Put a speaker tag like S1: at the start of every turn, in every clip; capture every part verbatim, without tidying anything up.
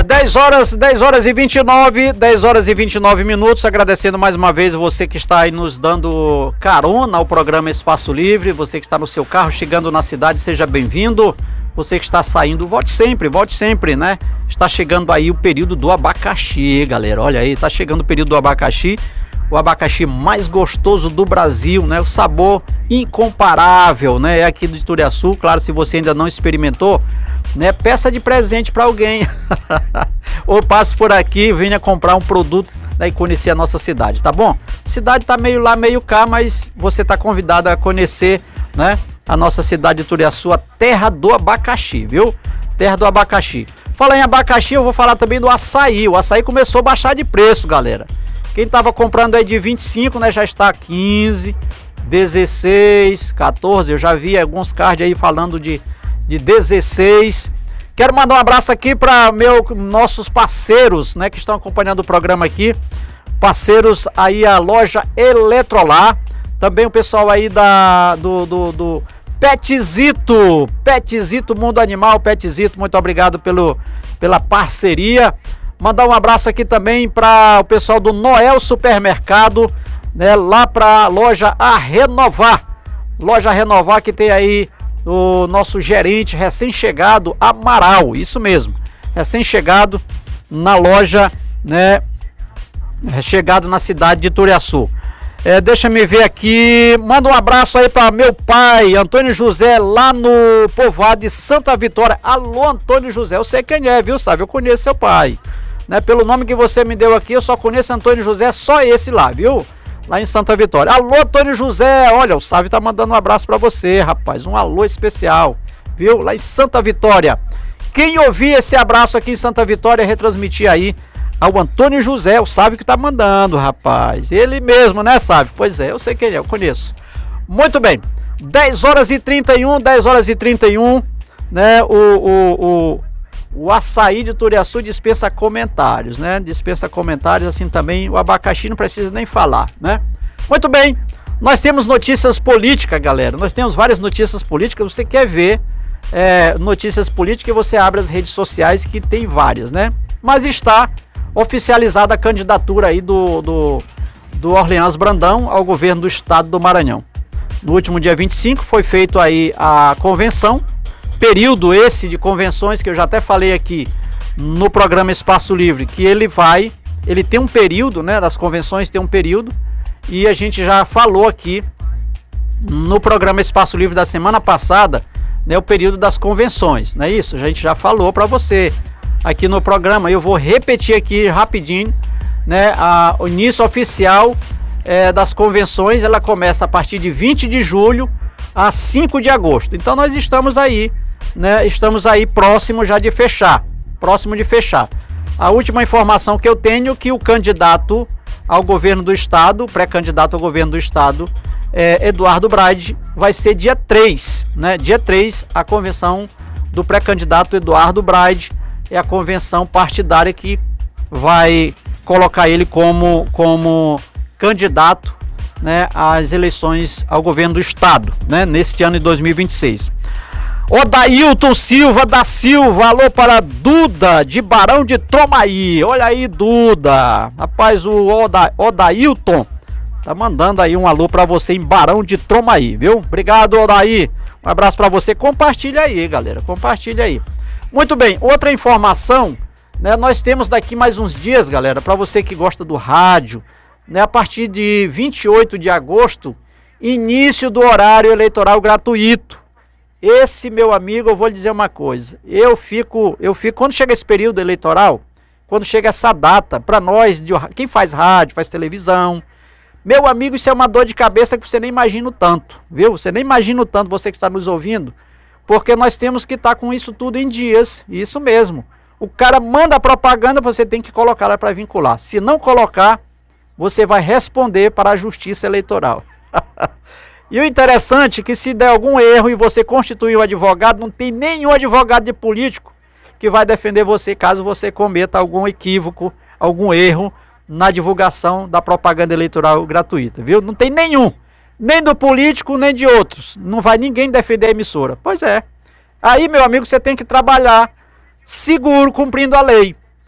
S1: dez horas, dez horas e vinte e nove, dez horas e vinte e nove minutos, agradecendo mais uma vez você que está aí nos dando carona ao programa Espaço Livre, você que está no seu carro chegando na cidade, seja bem-vindo. Você que está saindo, volte sempre, volte sempre, né? Está chegando aí o período do abacaxi, galera, olha aí, está chegando o período do abacaxi, o abacaxi mais gostoso do Brasil, né? O sabor incomparável, né? É aqui do Ituriaçu, claro, se você ainda não experimentou, né? Peça de presente para alguém ou passe por aqui, venha comprar um produto, né, e conhecer a nossa cidade, tá bom? A cidade tá meio lá, meio cá, mas você tá convidado a conhecer, né, a nossa cidade de Ituriaçu, a terra do abacaxi, viu? Terra do abacaxi. Falar em abacaxi, eu vou falar também do açaí. O açaí começou a baixar de preço, galera. Quem tava comprando aí de vinte e cinco, né, já está quinze, dezesseis, quatorze. Eu já vi alguns cards aí falando de de dezesseis. Quero mandar um abraço aqui para meu nossos parceiros, né, que estão acompanhando o programa aqui. Parceiros aí, a loja Eletrolar, também o pessoal aí da do, do, do Petzito, Petzito Mundo Animal, Petzito, muito obrigado pelo, pela parceria. Mandar um abraço aqui também para o pessoal do Noel Supermercado, né, lá para a loja A Renovar. Loja Renovar, que tem aí o nosso gerente recém-chegado, Amaral, isso mesmo, recém-chegado na loja, né, chegado na cidade de Ituriaçu. É, deixa me ver aqui, manda um abraço aí para meu pai, Antônio José, lá no povoado de Santa Vitória. Alô, Antônio José, eu sei quem é, viu, sabe, eu conheço seu pai, né, pelo nome que você me deu aqui, eu só conheço Antônio José, só esse lá, viu? Lá em Santa Vitória. Alô, Antônio José, olha, o Sávio tá mandando um abraço pra você, rapaz, um alô especial, viu? Lá em Santa Vitória. Quem ouvir esse abraço aqui em Santa Vitória, retransmitir aí ao Antônio José, o Sávio que tá mandando, rapaz. Ele mesmo, né, Sávio? Pois é, eu sei quem é, eu conheço. Muito bem, dez horas e trinta e um, dez horas e trinta e um, né, o... o, o O açaí de Ituriaçu dispensa comentários, né? Dispensa comentários, assim também o abacaxi não precisa nem falar, né? Muito bem, nós temos notícias políticas, galera. Nós temos várias notícias políticas. Você quer ver é, notícias políticas, você abre as redes sociais, que tem várias, né? Mas está oficializada a candidatura aí do, do, do Orleans Brandão ao governo do estado do Maranhão. No último dia vinte e cinco foi feito aí a convenção. Período esse de convenções que eu já até falei aqui no programa Espaço Livre, que ele vai, ele tem um período, né, das convenções tem um período, e a gente já falou aqui no programa Espaço Livre da semana passada, né, o período das convenções, não é isso? A gente já falou para você aqui no programa, eu vou repetir aqui rapidinho, né, a, o início oficial é, das convenções, ela começa a partir de vinte de julho a cinco de agosto, então nós estamos aí, né, estamos aí próximo já de fechar, próximo de fechar. A última informação que eu tenho é que o candidato ao governo do estado, pré-candidato ao governo do estado, é, Eduardo Braide, vai ser dia três, né, dia três, a convenção do pré-candidato Eduardo Braide, é a convenção partidária que vai colocar ele como, como candidato, né, às eleições ao governo do estado, né, neste ano de dois mil e vinte e seis. Odailton Silva da Silva, alô para Duda de Barão de Tromaí, olha aí, Duda, rapaz, o Oda, Odailton tá mandando aí um alô para você em Barão de Tromaí, viu? Obrigado, Odaí, um abraço para você, compartilha aí, galera, compartilha aí. Muito bem, outra informação, né, nós temos daqui mais uns dias, galera, para você que gosta do rádio, né, a partir de vinte e oito de agosto, início do horário eleitoral gratuito. Esse, meu amigo, eu vou lhe dizer uma coisa, eu fico, eu fico, quando chega esse período eleitoral, quando chega essa data, para nós, de, quem faz rádio, faz televisão, meu amigo, isso é uma dor de cabeça que você nem imagina o tanto, viu? Você nem imagina o tanto, você que está nos ouvindo, porque nós temos que estar com isso tudo em dias, isso mesmo. O cara manda a propaganda, você tem que colocar ela para vincular. Se não colocar, você vai responder para a Justiça Eleitoral. E o interessante é que se der algum erro e você constituir um advogado, não tem nenhum advogado de político que vai defender você caso você cometa algum equívoco, algum erro na divulgação da propaganda eleitoral gratuita, viu? Não tem nenhum, nem do político, nem de outros. Não vai ninguém defender a emissora. Pois é. Aí, meu amigo, você tem que trabalhar seguro, cumprindo a lei.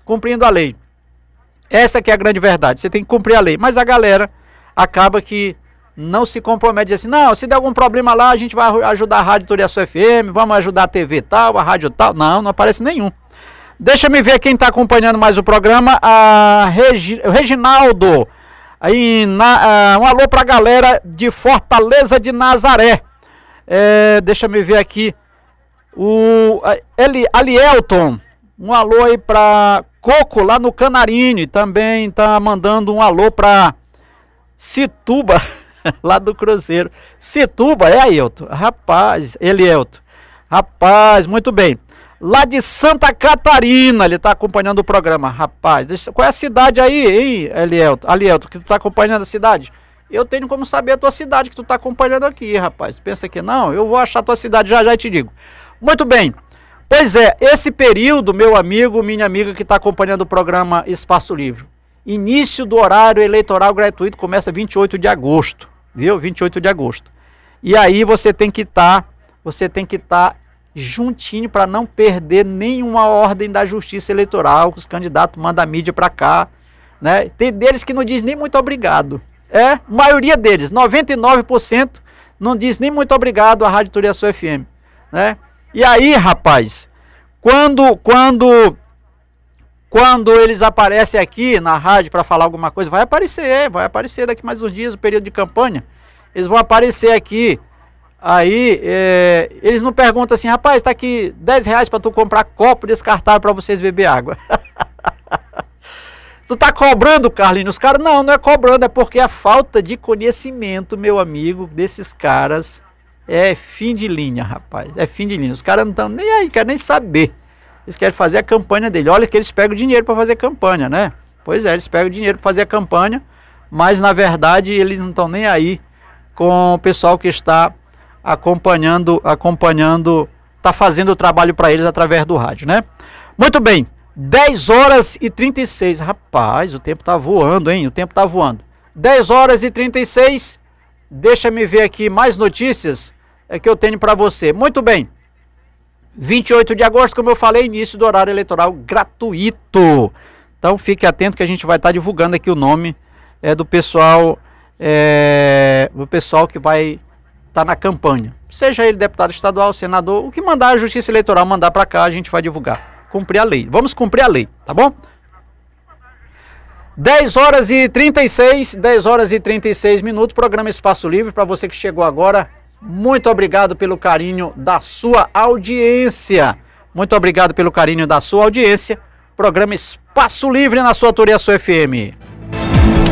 S1: cumprindo a lei. Essa que é a grande verdade, você tem que cumprir a lei. Mas a galera acaba que não se compromete, diz assim, não, se der algum problema lá, a gente vai ajudar a Rádio Turiaçu F M, vamos ajudar a T V tal, a rádio tal. Não, não aparece nenhum. Deixa me ver quem está acompanhando mais o programa, a Regi, o Reginaldo. Aí, na, uh, um alô pra galera de Fortaleza de Nazaré. É, deixa me ver aqui. O Eli, Alielton. Um alô aí pra Coco, lá no Canarinho. Também tá mandando um alô pra Situba, lá do Cruzeiro. Situba, é Ailton. Rapaz, Elielton. Rapaz, muito bem. Lá de Santa Catarina, ele tá acompanhando o programa. Rapaz, deixa, qual é a cidade aí, hein, Elielton? Alielton, que tu tá acompanhando a cidade? Eu tenho como saber a tua cidade que tu tá acompanhando aqui, rapaz. Pensa que não? Eu vou achar a tua cidade já já e te digo. Muito bem. Pois é, esse período, meu amigo, minha amiga que tá acompanhando o programa Espaço Livre. Início do horário eleitoral gratuito começa vinte e oito de agosto, viu? vinte e oito de agosto. E aí você tem que estar, tá, você tem que estar... Tá juntinho para não perder nenhuma ordem da justiça eleitoral, que os candidatos mandam a mídia para cá, né? Tem deles que não diz nem muito obrigado. É, a maioria deles, noventa e nove por cento não diz nem muito obrigado à Rádio Turiaçu F M, né? E aí, rapaz, quando quando quando eles aparecem aqui na rádio para falar alguma coisa, vai aparecer, vai aparecer daqui mais uns dias, o período de campanha, eles vão aparecer aqui. Aí, é, eles não perguntam assim, rapaz, tá aqui dez reais pra tu comprar copo descartável pra vocês beber água. Tu tá cobrando, Carlinhos? Os caras, não, não é cobrando, é porque a falta de conhecimento, meu amigo, desses caras é fim de linha, rapaz. É fim de linha. Os caras não estão nem aí, querem nem saber. Eles querem fazer a campanha dele. Olha que eles pegam dinheiro pra fazer campanha, né? Pois é, eles pegam dinheiro pra fazer a campanha, mas na verdade eles não estão nem aí com o pessoal que está acompanhando, acompanhando, tá fazendo o trabalho para eles através do rádio, né? Muito bem, dez horas e trinta e seis, rapaz, o tempo tá voando, hein? O tempo tá voando. dez horas e trinta e seis, deixa me ver aqui mais notícias é que eu tenho para você. Muito bem, vinte e oito de agosto, como eu falei, início do horário eleitoral gratuito. Então fique atento que a gente vai estar tá divulgando aqui o nome é, do pessoal, é, do pessoal que vai tá na campanha, seja ele deputado estadual, senador, o que mandar a justiça eleitoral mandar para cá, a gente vai divulgar, cumprir a lei, vamos cumprir a lei, tá bom? dez horas e trinta e seis, dez horas e trinta e seis minutos, programa Espaço Livre, para você que chegou agora, muito obrigado pelo carinho da sua audiência, muito obrigado pelo carinho da sua audiência, programa Espaço Livre na sua Turiaçu F M.